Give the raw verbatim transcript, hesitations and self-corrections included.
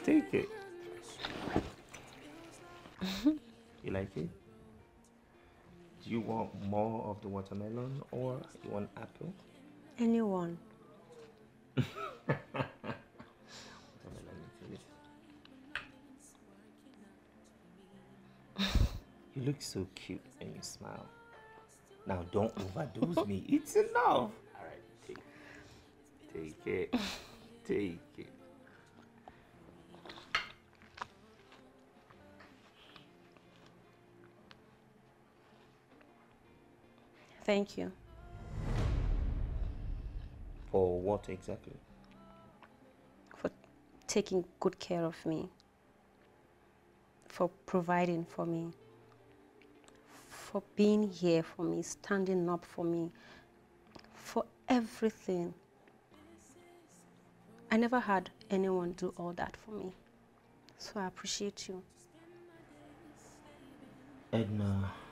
Take it. You like it? Do you want more of the watermelon or you want apple? Anyone. You look so cute when you smile. Now don't overdose me. It's enough. All right, take, take it. Take it. Thank you. For what exactly? For taking good care of me. For providing for me. For being here for me, standing up for me. For everything. I never had anyone do all that for me. So I appreciate you. Edna,